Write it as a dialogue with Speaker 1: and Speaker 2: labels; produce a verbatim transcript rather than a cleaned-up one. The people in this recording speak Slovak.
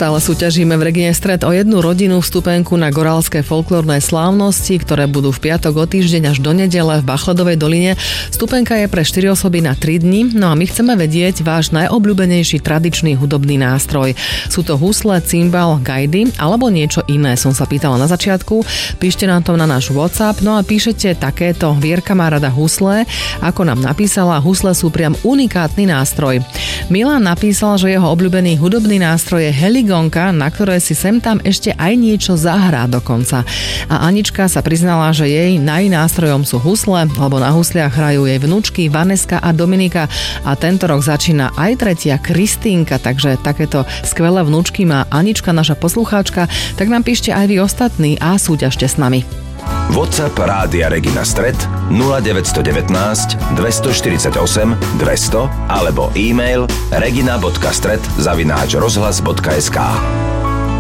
Speaker 1: Stále súťažíme v Regine Stred o jednu rodinu vstupenku na gorálske folklórne slávnosti, ktoré budú v piatok o týždeň až do nedele v Bachledovej doline. Vstupenka je pre štyri osoby na tri dni, no a my chceme vedieť váš najobľúbenejší tradičný hudobný nástroj. Sú to husle, cimbal, gajdy alebo niečo iné, som sa pýtala na začiatku. Píšte nám to na náš WhatsApp, no a píšete takéto: Vierka má rada husle. Ako nám napísala, husle sú priam unikátny nástroj. Milan napísal, že jeho obľúbený hudobný nástroj je heligonka, na ktorej si sem tam ešte aj niečo zahrá dokonca. A Anička sa priznala, že jej najnástrojom sú husle, lebo na husliach hrajú jej vnúčky Vaneska a Dominika a tento rok začína aj tretia Kristínka, takže takéto skvelé vnúčky má Anička, naša poslucháčka. Tak nám píšte aj vy ostatní a súťažte s nami.
Speaker 2: WhatsApp Rádia Regina Stred nula deväť jedna deväť dvestoštyridsaťosem dvesto alebo e-mail regina bodka stred zavináč rozhlas bodka es ká.